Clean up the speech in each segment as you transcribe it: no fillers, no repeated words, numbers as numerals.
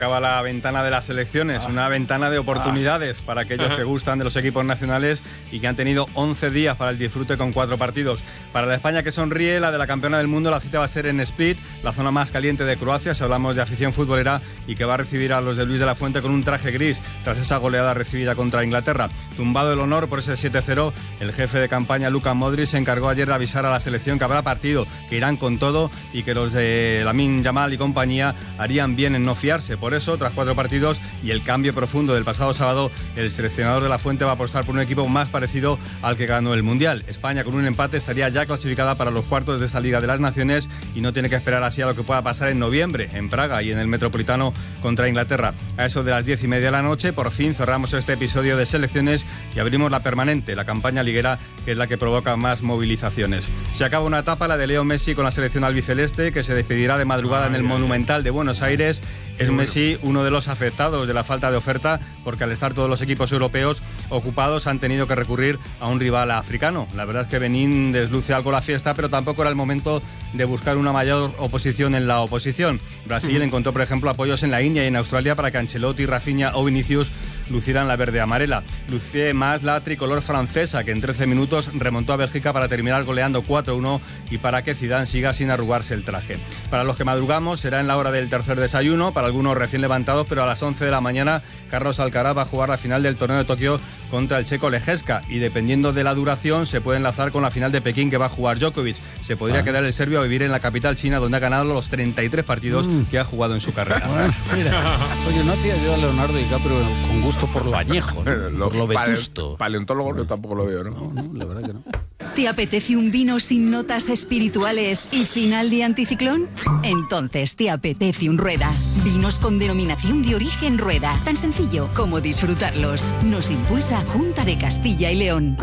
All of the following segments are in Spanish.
Acaba la ventana de las selecciones, una ventana de oportunidades para aquellos que gustan de los equipos nacionales y que han tenido 11 días para el disfrute con 4 partidos. Para la España que sonríe, la de la campeona del mundo, la cita va a ser en Split, la zona más caliente de Croacia, si hablamos de afición futbolera, y que va a recibir a los de Luis de la Fuente con un traje gris tras esa goleada recibida contra Inglaterra. Tumbado el honor por ese 7-0, el jefe de campaña Luka Modric se encargó ayer de avisar a la selección que habrá partido, que irán con todo y que los de Lamine Yamal y compañía harían bien en no fiarse. Por eso, tras 4 partidos y el cambio profundo del pasado sábado, el seleccionador de la Fuente va a apostar por un equipo más parecido al que ganó el Mundial. España, con un empate, estaría ya clasificada para los cuartos de esta Liga de las Naciones y no tiene que esperar así a lo que pueda pasar en noviembre, en Praga y en el Metropolitano contra Inglaterra. A eso de las 10:30 de la noche, por fin cerramos este episodio de selecciones y abrimos la permanente, la campaña liguera, que es la que provoca más movilizaciones. Se acaba una etapa, la de Leo Messi con la selección albiceleste, que se despedirá de madrugada en el Monumental de Buenos Aires. Es Messi uno de los afectados de la falta de oferta, porque al estar todos los equipos europeos ocupados han tenido que recurrir a un rival africano. La verdad es que Benín desluce algo la fiesta, pero tampoco era el momento de buscar una mayor oposición en la oposición. Brasil encontró, por ejemplo, apoyos en la India y en Australia para que Ancelotti, Rafinha o Vinicius lucieran la verde-amarela. Luce más la tricolor francesa, que en 13 minutos remontó a Bélgica para terminar goleando 4-1 y para que Zidane siga sin arrugarse el traje. Para los que madrugamos será en la hora del tercer desayuno, para algunos recién levantados, pero a las 11 de la mañana Carlos Alcaraz va a jugar la final del torneo de Tokio contra el checo Lejeska, y dependiendo de la duración se puede enlazar con la final de Pekín que va a jugar Djokovic. Se podría quedar el serbio a vivir en la capital china, donde ha ganado los 33 partidos que ha jugado en su carrera. Mira. Oye, no hacía yo a Leonardo DiCaprio con gusto por lo añejo, ¿no? Por lo vetusto. Paleontólogo yo tampoco lo veo, ¿no? No, la verdad que no. ¿Te apetece un vino sin notas espirituales y final de anticiclón? Entonces te apetece un Rueda. Vinos con denominación de origen Rueda. Tan sencillo como disfrutarlos. Nos impulsa Junta de Castilla y León.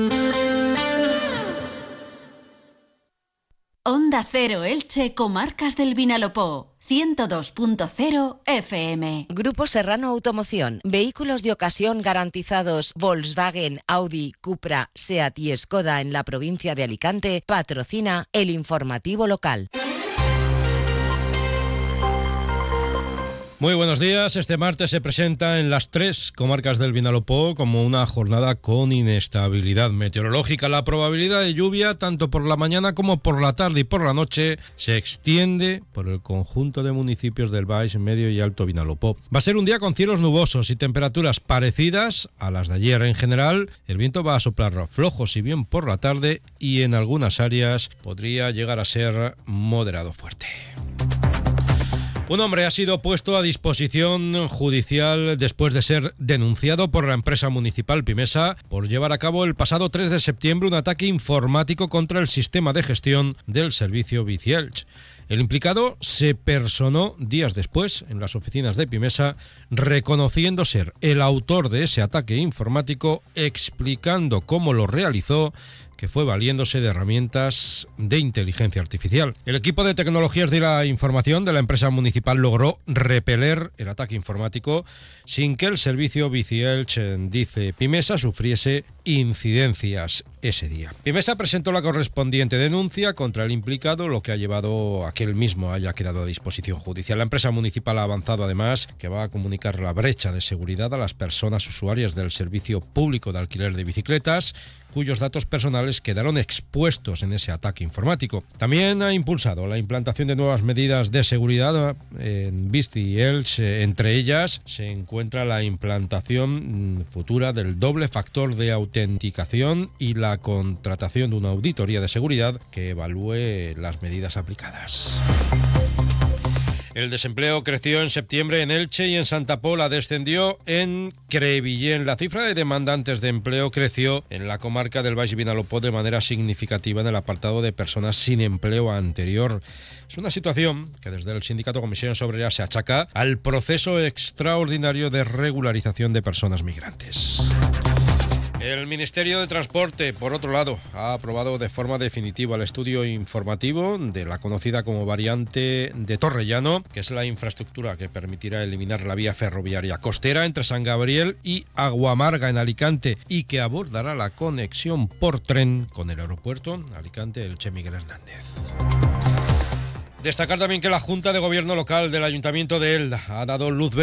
Onda Cero Elche, Comarcas del Vinalopó. 102.0 FM. Grupo Serrano Automoción. Vehículos de ocasión garantizados Volkswagen, Audi, Cupra, Seat y Skoda en la provincia de Alicante. Patrocina el informativo local. Muy buenos días. Este martes se presenta en las 3 comarcas del Vinalopó como una jornada con inestabilidad meteorológica. La probabilidad de lluvia, tanto por la mañana como por la tarde y por la noche, se extiende por el conjunto de municipios del Baix, Medio y Alto Vinalopó. Va a ser un día con cielos nubosos y temperaturas parecidas a las de ayer. En general, el viento va a soplar flojo, si bien por la tarde, y en algunas áreas podría llegar a ser moderado fuerte. Un hombre ha sido puesto a disposición judicial después de ser denunciado por la empresa municipal Pimesa por llevar a cabo el pasado 3 de septiembre un ataque informático contra el sistema de gestión del servicio Bici Elche. El implicado se personó días después en las oficinas de Pimesa, reconociendo ser el autor de ese ataque informático, explicando cómo lo realizó, que fue valiéndose de herramientas de inteligencia artificial. El equipo de tecnologías de la información de la empresa municipal logró repeler el ataque informático sin que el servicio Bici Elche, dice Pimesa, sufriese incidencias ese día. Pimesa presentó la correspondiente denuncia contra el implicado, lo que ha llevado a que él mismo haya quedado a disposición judicial. La empresa municipal ha avanzado además que va a comunicar la brecha de seguridad a las personas usuarias del servicio público de alquiler de bicicletas, cuyos datos personales quedaron expuestos en ese ataque informático. También ha impulsado la implantación de nuevas medidas de seguridad en Bici Elche. Entre ellas se encuentra la implantación futura del doble factor de autenticación y la contratación de una auditoría de seguridad que evalúe las medidas aplicadas. El desempleo creció en septiembre en Elche y en Santa Pola descendió en Crevillén. La cifra de demandantes de empleo creció en la comarca del Baix Vinalopó de manera significativa en el apartado de personas sin empleo anterior. Es una situación que desde el sindicato Comisiones Obreras se achaca al proceso extraordinario de regularización de personas migrantes. El Ministerio de Transporte, por otro lado, ha aprobado de forma definitiva el estudio informativo de la conocida como variante de Torrellano, que es la infraestructura que permitirá eliminar la vía ferroviaria costera entre San Gabriel y Aguamarga en Alicante y que abordará la conexión por tren con el aeropuerto Alicante-Elche Miguel Hernández. Destacar también que la Junta de Gobierno Local del Ayuntamiento de Elda ha dado luz verde